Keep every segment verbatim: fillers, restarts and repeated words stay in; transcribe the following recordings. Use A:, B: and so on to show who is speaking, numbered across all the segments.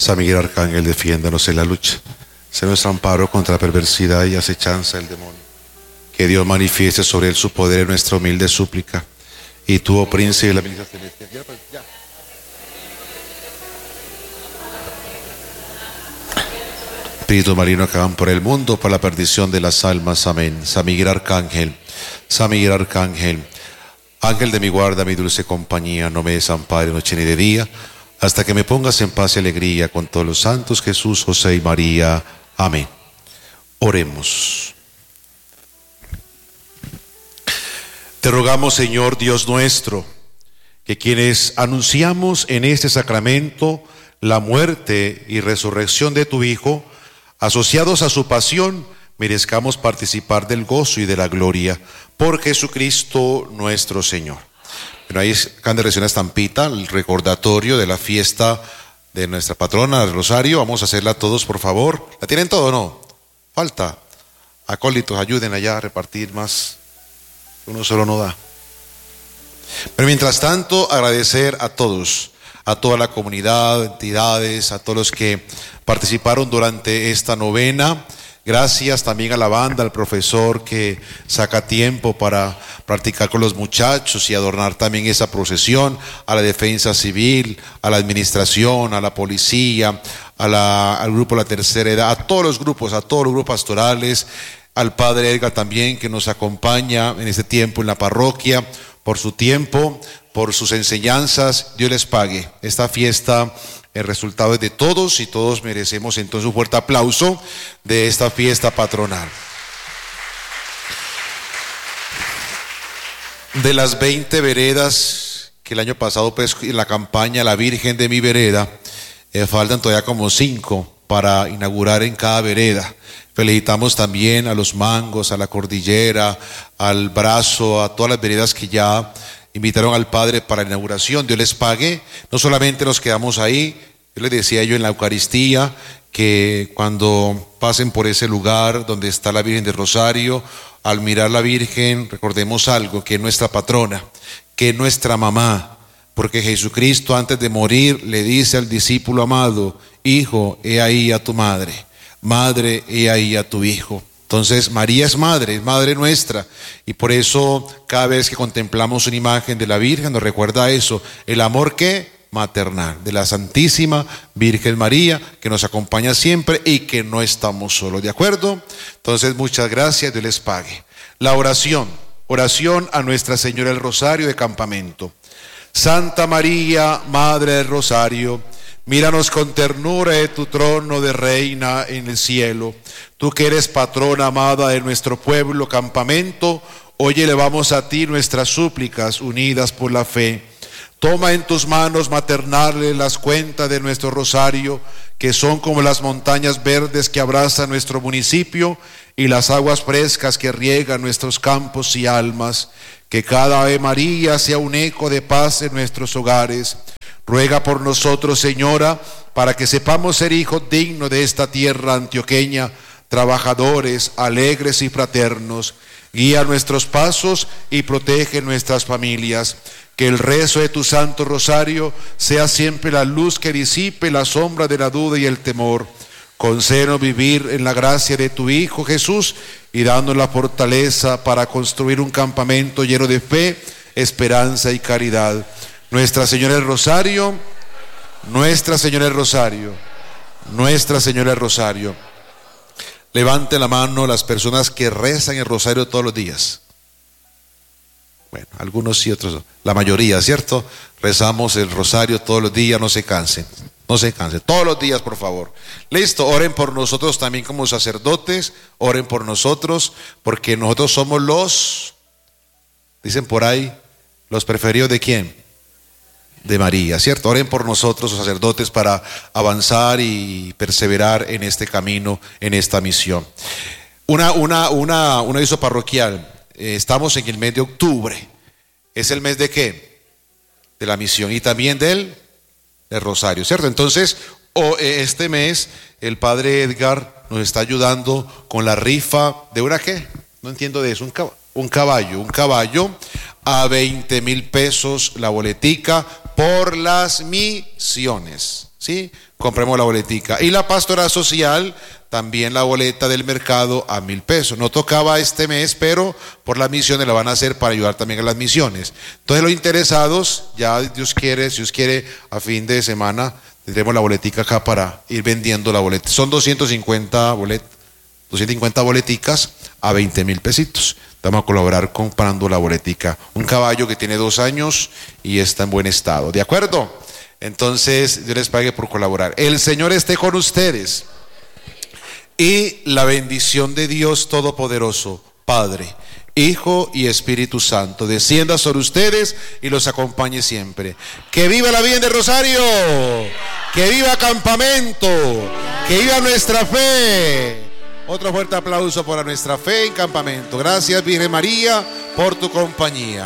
A: San Miguel Arcángel, defiéndanos en la lucha. Sé nuestro amparo contra la perversidad y acechanza del demonio. Que Dios manifieste sobre él su poder en nuestra humilde súplica. Y tú, oh príncipe de la milicia celestial. Ya, pues, ya. Espíritus malignos que van por el mundo, por la perdición de las almas. Amén. San Miguel Arcángel, San Miguel Arcángel, ángel de mi guarda, mi dulce compañía, no me desampare noche ni de día, hasta que me pongas en paz y alegría con todos los santos, Jesús, José y María. Amén. Oremos. Te rogamos, Señor Dios nuestro, que quienes anunciamos en este sacramento la muerte y resurrección de tu Hijo, asociados a su pasión, merezcamos participar del gozo y de la gloria por Jesucristo nuestro Señor. Bueno, ahí acaban de recibir una estampita, el recordatorio de la fiesta de nuestra patrona del Rosario. Vamos a hacerla todos, por favor. ¿La tienen todo o no? Falta. Acólitos, ayuden allá a repartir más. Uno solo no da. Pero mientras tanto, agradecer a todos, a toda la comunidad, entidades, a todos los que participaron durante esta novena. Gracias también a la banda, al profesor que saca tiempo para practicar con los muchachos y adornar también esa procesión, a la defensa civil, a la administración, a la policía, a la, al grupo de la tercera edad, a todos los grupos, a todos los grupos pastorales, al padre Edgar también que nos acompaña en este tiempo en la parroquia, por su tiempo, por sus enseñanzas. Dios les pague. Esta fiesta, el resultado es de todos y todos merecemos entonces un fuerte aplauso de esta fiesta patronal. De las veinte veredas que el año pasado pues en la campaña La Virgen de mi vereda, eh, faltan todavía como cinco para inaugurar en cada vereda. Felicitamos también a los Mangos, a la Cordillera, al Brazo, a todas las veredas que ya invitaron al Padre para la inauguración. Dios les pague. No solamente nos quedamos ahí, yo les decía yo en la Eucaristía que cuando pasen por ese lugar donde está la Virgen del Rosario, al mirar la Virgen, recordemos algo, que es nuestra patrona, que es nuestra mamá, porque Jesucristo antes de morir le dice al discípulo amado: hijo, he ahí a tu madre. Madre, he ahí a tu hijo. Entonces María es madre, es madre nuestra, y por eso cada vez que contemplamos una imagen de la Virgen nos recuerda eso, el amor que maternal de la Santísima Virgen María, que nos acompaña siempre y que no estamos solos, ¿de acuerdo? Entonces muchas gracias, Dios les pague. La oración, oración a Nuestra Señora del Rosario de Campamento. Santa María, Madre del Rosario, míranos con ternura de tu trono de reina en el cielo. Tú que eres patrona amada de nuestro pueblo Campamento, hoy elevamos a ti nuestras súplicas unidas por la fe. Toma en tus manos maternales las cuentas de nuestro rosario, que son como las montañas verdes que abrazan nuestro municipio y las aguas frescas que riegan nuestros campos y almas. Que cada Ave María sea un eco de paz en nuestros hogares. Ruega por nosotros, Señora, para que sepamos ser hijos dignos de esta tierra antioqueña, trabajadores, alegres y fraternos. Guía nuestros pasos y protege nuestras familias. Que el rezo de tu Santo Rosario sea siempre la luz que disipe la sombra de la duda y el temor. Concédenos vivir en la gracia de tu Hijo Jesús y dándonos la fortaleza para construir un campamento lleno de fe, esperanza y caridad. Nuestra Señora del Rosario, Nuestra Señora del Rosario, Nuestra Señora del Rosario. Levante la mano las personas que rezan el rosario todos los días. Bueno, algunos sí, otros no. La mayoría, ¿cierto? Rezamos el rosario todos los días, no se cansen, no se cansen. Todos los días, por favor. Listo, oren por nosotros también como sacerdotes, oren por nosotros, porque nosotros somos los, dicen por ahí, los preferidos ¿de quién? De María, ¿cierto? Oren por nosotros, los sacerdotes, para avanzar y perseverar en este camino, en esta misión. Una, una, una, un aviso parroquial. Eh, estamos en el mes de octubre. ¿Es el mes de qué? De la misión y también del, del Rosario, ¿cierto? Entonces, o, eh, este mes el padre Edgar nos está ayudando con la rifa de una ¿qué? No entiendo de eso, un caballo, un caballo, un caballo a veinte mil pesos la boletica por las misiones, ¿sí? Compremos la boletica. Y la pastoral social, también la boleta del mercado a mil pesos. No tocaba este mes, pero por las misiones la van a hacer para ayudar también a las misiones. Entonces los interesados, ya Dios quiere, si Dios quiere, a fin de semana tendremos la boletica acá para ir vendiendo la boleta. Son doscientas cincuenta boletas, doscientas cincuenta boleticas a veinte mil pesitos. Vamos a colaborar comprando la boletica. Un caballo que tiene dos años y está en buen estado. ¿De acuerdo? Entonces, Dios les pague por colaborar. El Señor esté con ustedes. Y la bendición de Dios Todopoderoso, Padre, Hijo y Espíritu Santo, descienda sobre ustedes y los acompañe siempre. ¡Que viva la Virgen de Rosario! ¡Que viva Campamento! ¡Que viva nuestra fe! Otro fuerte aplauso para nuestra fe en Campamento. Gracias, Virgen María, por tu compañía.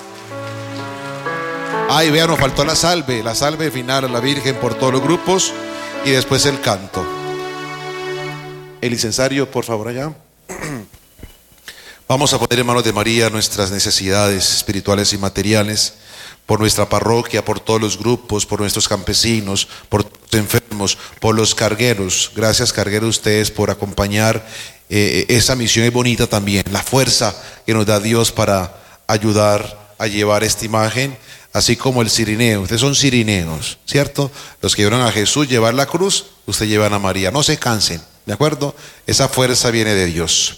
A: Ay, vea, nos faltó la salve, la salve final a la Virgen por todos los grupos y después el canto. El incensario, por favor, allá. Vamos a poner en manos de María nuestras necesidades espirituales y materiales, por nuestra parroquia, por todos los grupos, por nuestros campesinos, por los enfermos, por los cargueros. Gracias, cargueros, ustedes por acompañar. Eh, esa misión es bonita también, la fuerza que nos da Dios para ayudar a llevar esta imagen, así como el cirineo. Ustedes son cirineos, ¿cierto? Los que llevaron a Jesús llevar la cruz, ustedes llevan a María. No se cansen, ¿de acuerdo? Esa fuerza viene de Dios.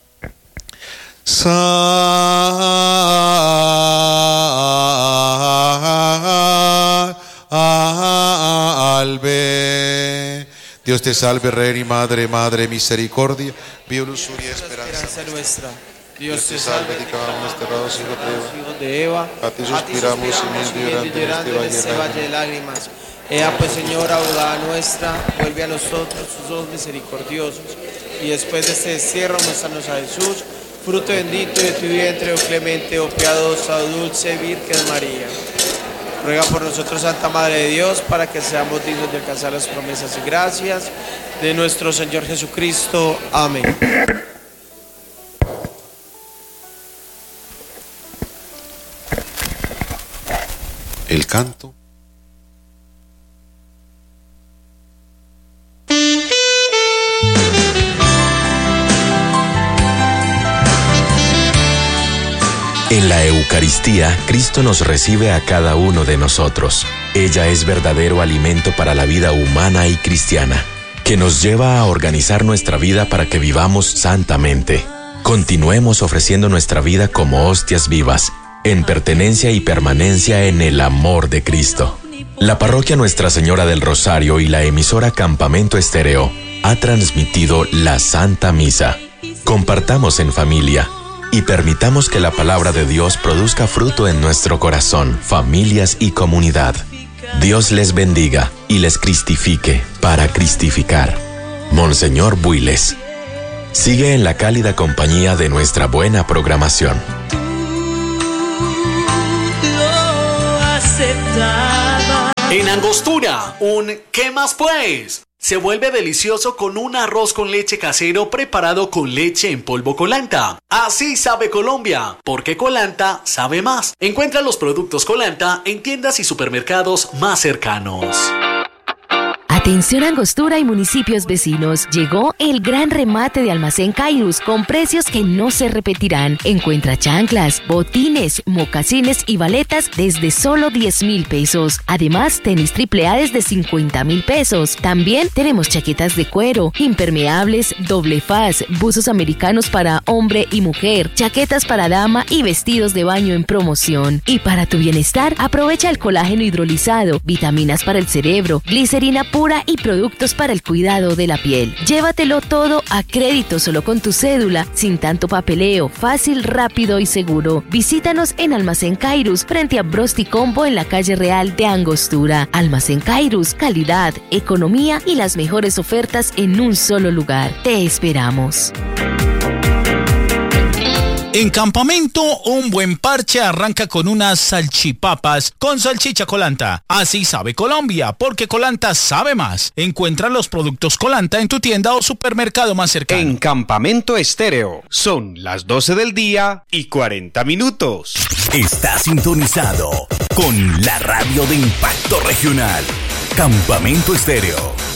A: Salve. Dios te salve, Reina y Madre, Madre de misericordia, vida, luzura y esperanza nuestra.
B: Dios te salve,
A: te clamamos desterrados
B: hijos de Eva.
A: A ti suspiramos,
B: y llorando en este valle de lágrimas. Ea pues, Señora, abogada nuestra, vuelve a nosotros tus ojos misericordiosos, y después de este destierro muéstranos a Jesús, fruto bendito de tu vientre, oh clemente, oh piadosa, oh dulce Virgen María. Ruega por nosotros, Santa Madre de Dios, para que seamos dignos de alcanzar las promesas y gracias de nuestro Señor Jesucristo. Amén.
A: El canto.
C: En la Eucaristía, Cristo nos recibe a cada uno de nosotros. Ella es verdadero alimento para la vida humana y cristiana, que nos lleva a organizar nuestra vida para que vivamos santamente. Continuemos ofreciendo nuestra vida como hostias vivas, en pertenencia y permanencia en el amor de Cristo. La parroquia Nuestra Señora del Rosario y la emisora Campamento Estéreo ha transmitido la Santa Misa. Compartamos en familia y permitamos que la palabra de Dios produzca fruto en nuestro corazón, familias y comunidad. Dios les bendiga y les cristifique para cristificar. Monseñor Builes. Sigue en la cálida compañía de nuestra buena programación.
D: En Angostura, un ¿qué más pues? Se vuelve delicioso con un arroz con leche casero preparado con leche en polvo Colanta. Así sabe Colombia, porque Colanta sabe más. Encuentra los productos Colanta en tiendas y supermercados más cercanos.
E: Atención Angostura y municipios vecinos, llegó el gran remate de Almacén Cairus con precios que no se repetirán. Encuentra chanclas, botines, mocasines y baletas desde solo diez mil pesos. Además, tenis triple A desde cincuenta mil pesos. También tenemos chaquetas de cuero, impermeables, doble faz, buzos americanos para hombre y mujer, chaquetas para dama y vestidos de baño en promoción. Y para tu bienestar, aprovecha el colágeno hidrolizado, vitaminas para el cerebro, glicerina pura y productos para el cuidado de la piel. Llévatelo todo a crédito solo con tu cédula, sin tanto papeleo, fácil, rápido y seguro. Visítanos en Almacén Cairus frente a Brosti Combo en la calle Real de Angostura. Almacén Cairus, calidad, economía y las mejores ofertas en un solo lugar. Te esperamos.
F: En Campamento, un buen parche arranca con unas salchipapas con salchicha Colanta. Así sabe Colombia, porque Colanta sabe más. Encuentra los productos Colanta en tu tienda o supermercado más cercano.
G: En Campamento Estéreo, son las doce del día y cuarenta minutos.
H: Está sintonizado con la radio de Impacto Regional. Campamento Estéreo.